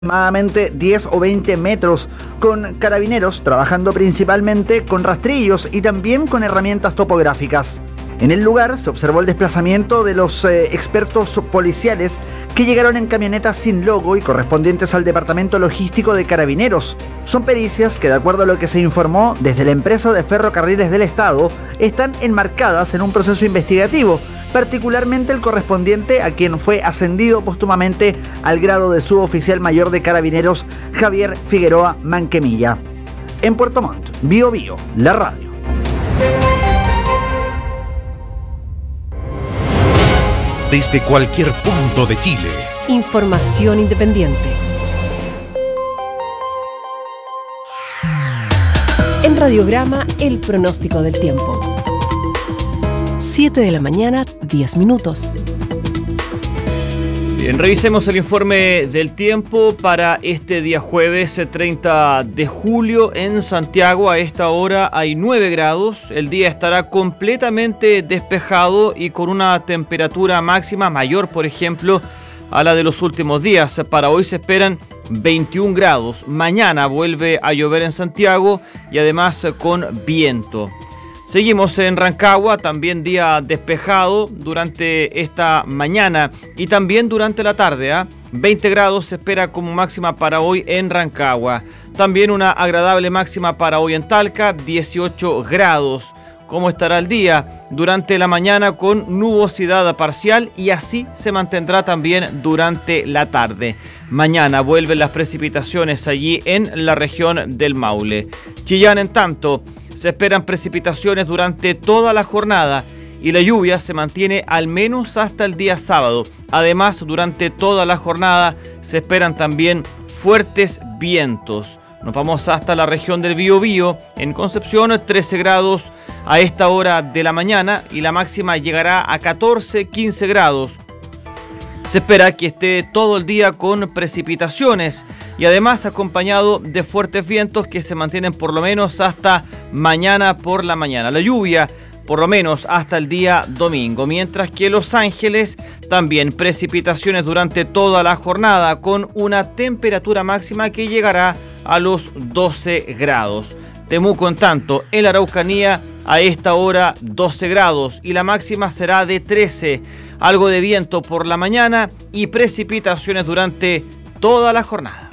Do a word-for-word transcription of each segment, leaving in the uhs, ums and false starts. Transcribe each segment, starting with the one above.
aproximadamente diez o veinte metros, con carabineros trabajando principalmente con rastrillos y también con herramientas topográficas. En el lugar se observó el desplazamiento de los eh, expertos policiales que llegaron en camionetas sin logo y correspondientes al Departamento Logístico de Carabineros. Son pericias que, de acuerdo a lo que se informó desde la empresa de ferrocarriles del Estado, están enmarcadas en un proceso investigativo, particularmente el correspondiente a quien fue ascendido póstumamente al grado de suboficial mayor de Carabineros, Javier Figueroa Manquemilla. En Puerto Montt, Bio Bio, la radio. Desde cualquier punto de Chile. Información independiente. En Radiograma, el pronóstico del tiempo. siete de la mañana, diez minutos. Bien, revisemos el informe del tiempo para este día jueves treinta de julio en Santiago. A esta hora hay nueve grados, el día estará completamente despejado y con una temperatura máxima mayor, por ejemplo, a la de los últimos días. Para hoy se esperan veintiún grados, mañana vuelve a llover en Santiago y además con viento. Seguimos en Rancagua, también día despejado durante esta mañana y también durante la tarde. ¿eh? veinte grados se espera como máxima para hoy en Rancagua. También una agradable máxima para hoy en Talca, dieciocho grados. ¿Cómo estará el día? Durante la mañana con nubosidad parcial y así se mantendrá también durante la tarde. Mañana vuelven las precipitaciones allí en la región del Maule. Chillán, en tanto, se esperan precipitaciones durante toda la jornada y la lluvia se mantiene al menos hasta el día sábado. Además, durante toda la jornada se esperan también fuertes vientos. Nos vamos hasta la región del Biobío. En Concepción, trece grados a esta hora de la mañana y la máxima llegará a catorce, quince grados. Se espera que esté todo el día con precipitaciones y además acompañado de fuertes vientos que se mantienen por lo menos hasta mañana por la mañana. La lluvia por lo menos hasta el día domingo, mientras que Los Ángeles también precipitaciones durante toda la jornada con una temperatura máxima que llegará a los doce grados. Temuco, en tanto, en la Araucanía a esta hora doce grados y la máxima será de trece. Algo de viento por la mañana y precipitaciones durante toda la jornada.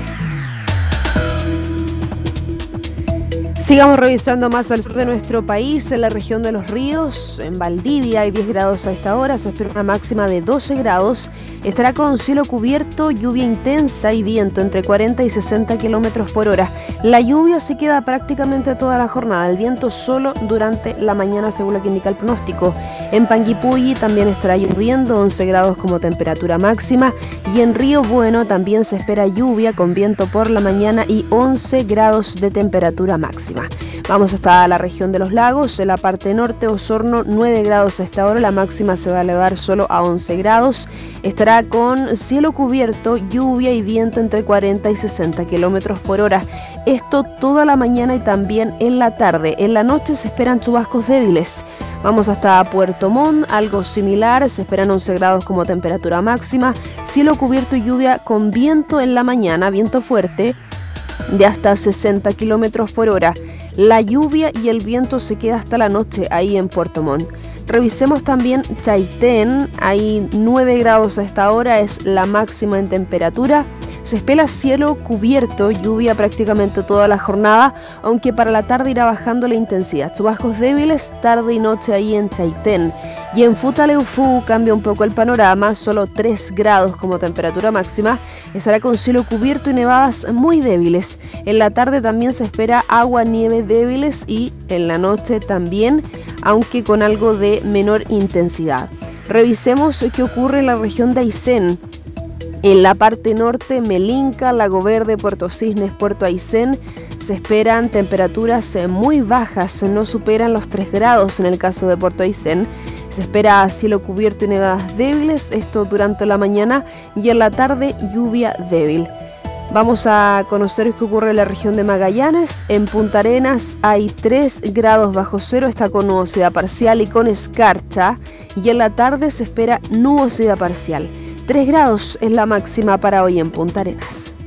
Sigamos revisando más al sur de nuestro país, en la región de Los Ríos. En Valdivia hay diez grados a esta hora, se espera una máxima de doce grados. Estará con cielo cubierto, lluvia intensa y viento entre cuarenta y sesenta kilómetros por hora. La lluvia se queda prácticamente toda la jornada, el viento solo durante la mañana según lo que indica el pronóstico. En Panguipulli también estará lloviendo, once grados como temperatura máxima. Y en Río Bueno también se espera lluvia con viento por la mañana y once grados de temperatura máxima. Vamos hasta la región de los lagos, en la parte norte, Osorno, nueve grados a esta hora, la máxima se va a elevar solo a once grados. Estará con cielo cubierto, lluvia y viento entre cuarenta y sesenta kilómetros por hora. Esto toda la mañana y también en la tarde. En la noche se esperan chubascos débiles. Vamos hasta Puerto Montt, algo similar, se esperan once grados como temperatura máxima, cielo cubierto y lluvia con viento en la mañana, viento fuerte de hasta sesenta kilómetros por hora. La lluvia y el viento se queda hasta la noche ahí en Puerto Montt. Revisemos también Chaitén, hay nueve grados a esta hora, es la máxima en temperatura. Se espera cielo cubierto, lluvia prácticamente toda la jornada, aunque para la tarde irá bajando la intensidad. Chubascos débiles tarde y noche ahí en Chaitén. Y en Futaleufú cambia un poco el panorama, solo tres grados como temperatura máxima. Estará con cielo cubierto y nevadas muy débiles. En la tarde también se espera agua, nieve débiles y en la noche también, aunque con algo de menor intensidad. Revisemos qué ocurre en la región de Aysén. En la parte norte, Melinca, Lago Verde, Puerto Cisnes, Puerto Aysén, se esperan temperaturas muy bajas, no superan los tres grados en el caso de Puerto Aysén. Se espera cielo cubierto y nevadas débiles, esto durante la mañana, y en la tarde lluvia débil. Vamos a conocer qué ocurre en la región de Magallanes. En Punta Arenas hay tres grados bajo cero, está con nubosidad parcial y con escarcha, y en la tarde se espera nubosidad parcial. tres grados es la máxima para hoy en Punta Arenas.